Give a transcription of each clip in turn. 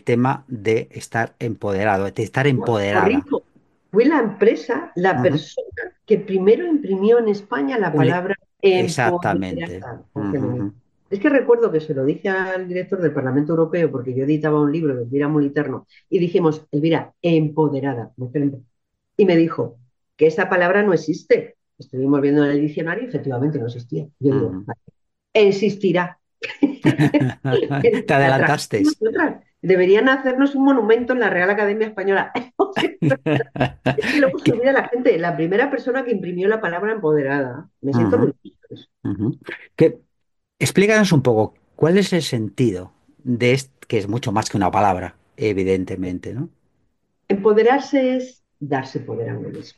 tema de estar empoderado, de estar empoderada. Corrijo, fue la empresa, la Ujú. persona que primero imprimió en España la palabra Exactamente. empoderada. Oh, qué bonito. Ujú, Es que recuerdo que se lo dije al director del Parlamento Europeo porque yo editaba un libro de Elvira Moliterno y dijimos, Elvira, empoderada. Y me dijo que esa palabra no existe. Estuvimos viendo en el diccionario y efectivamente no existía. Yo digo, ujú. vale, existirá. Te La trajimos adelantaste. nosotras. Deberían hacernos un monumento en la Real Academia Española. Es que luego se olvida la gente. La primera persona que imprimió la palabra empoderada. Me siento Ujú, orgullosa de eso. ujú. Que, explícanos un poco, ¿cuál es el sentido de esto, que es mucho más que una palabra, evidentemente, ¿no? Empoderarse es darse poder a uno mismo.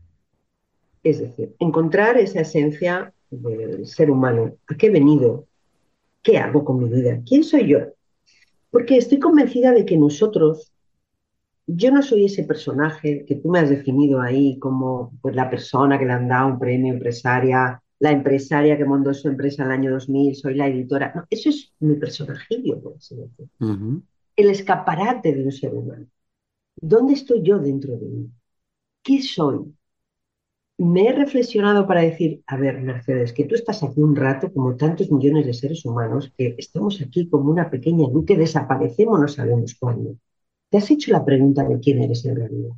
Es decir, encontrar esa esencia del ser humano. ¿A qué he venido? ¿Qué hago con mi vida? ¿Quién soy yo? Porque estoy convencida de que nosotros, yo no soy ese personaje que tú me has definido ahí como pues, la persona que le han dado un premio empresaria, la empresaria que montó su empresa en el año 2000, soy la editora. No, eso es mi personajillo, por así decirlo. Ujú, El escaparate de un ser humano. ¿Dónde estoy yo dentro de mí? ¿Qué soy? Me he reflexionado para decir, a ver, Mercedes, que tú estás aquí un rato, como tantos millones de seres humanos, que estamos aquí como una pequeña luz que desaparecemos, no sabemos cuándo. ¿Te has hecho la pregunta de quién eres en realidad?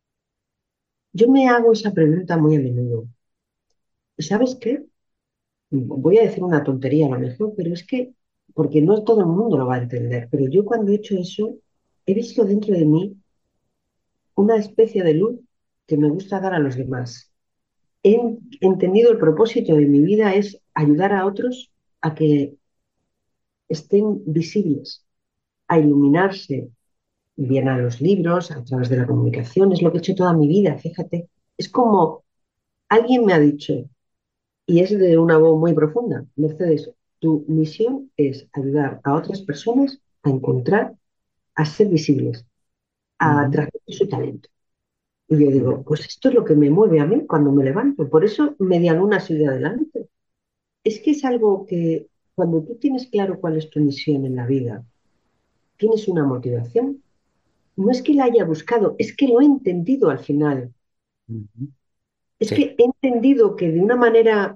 Yo me hago esa pregunta muy a menudo. ¿Y sabes qué? Voy a decir una tontería a lo mejor, pero es que, porque no todo el mundo lo va a entender, pero yo cuando he hecho eso, he visto dentro de mí una especie de luz que me gusta dar a los demás. He entendido el propósito de mi vida es ayudar a otros a que estén visibles, a iluminarse, bien a los libros, a través de la comunicación, es lo que he hecho toda mi vida, fíjate. Es como alguien me ha dicho, y es de una voz muy profunda, Mercedes, tu misión es ayudar a otras personas a encontrar, a ser visibles, a ujú, transmitir su talento. Y yo ujú. digo, pues esto es lo que me mueve a mí cuando me levanto. Por eso media luna sigue adelante. Es que es algo que cuando tú tienes claro cuál es tu misión en la vida, tienes una motivación. No es que la haya buscado, es que lo he entendido al final. Ujú. Es Sí. que he entendido que de una manera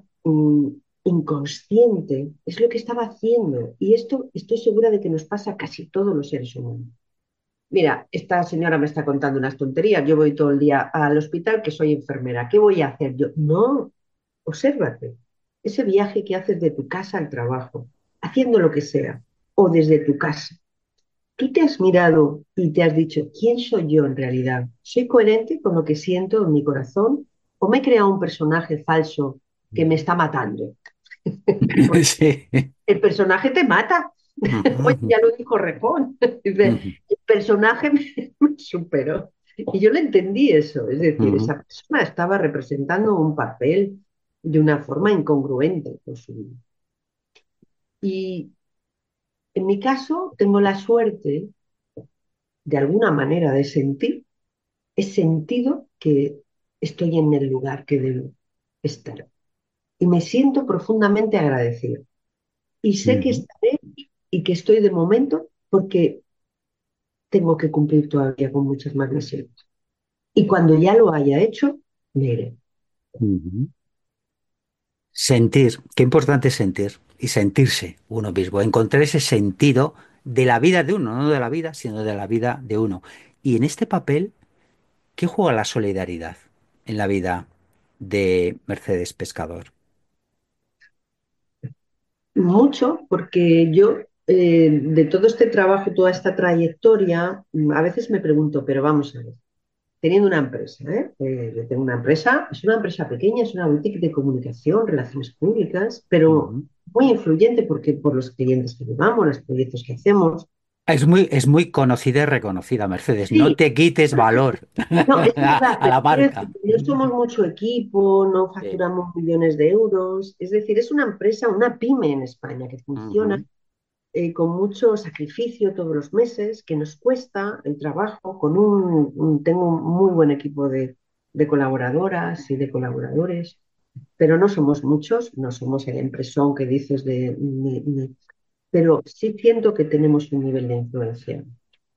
inconsciente es lo que estaba haciendo. Y esto estoy segura de que nos pasa a casi todos los seres humanos. Mira, esta señora me está contando unas tonterías. Yo voy todo el día al hospital que soy enfermera. ¿Qué voy a hacer yo? No, obsérvate. Ese viaje que haces de tu casa al trabajo, haciendo lo que sea, o desde tu casa. ¿Tú te has mirado y te has dicho, ¿quién soy yo en realidad? ¿Soy coherente con lo que siento en mi corazón? ¿O me he creado un personaje falso que me está matando? Porque Sí. el personaje te mata. Oye, Ujú, ya lo dijo Rejón. Dice, ujú, el personaje me superó. Y yo le entendí eso. Es decir, ujú, esa persona estaba representando un papel de una forma incongruente con su vida. Y en mi caso, tengo la suerte, de alguna manera, de sentir, he sentido que estoy en el lugar que debo estar. Y me siento profundamente agradecido. Y sé que ujú. estaré y que estoy de momento porque tengo que cumplir todavía con muchas más misiones. Y cuando ya lo haya hecho, me iré. Ujú. Sentir, qué importante es sentir y sentirse uno mismo, encontrar ese sentido de la vida de uno, no de la vida, sino de la vida de uno. Y en este papel, ¿qué juega la solidaridad en la vida de Mercedes Pescador? Mucho porque yo, de todo este trabajo, toda esta trayectoria, a veces me pregunto, pero vamos a ver, teniendo una empresa, ¿eh? Yo tengo una empresa, es una empresa pequeña, es una boutique de comunicación, relaciones públicas, pero Ujú. muy influyente porque por los clientes que llevamos, los proyectos que hacemos. Es muy conocida y reconocida, Mercedes. No Sí, te quites valor no, es verdad, a pero la quiero decir marca. que no somos mucho equipo, no Sí. facturamos millones de euros, es decir, es una empresa, una pyme en España que funciona Ujú, con mucho sacrificio todos los meses, que nos cuesta el trabajo, tengo un muy buen equipo de colaboradoras y de colaboradores, pero no somos muchos, no somos el empresón que dices pero sí siento que tenemos un nivel de influencia.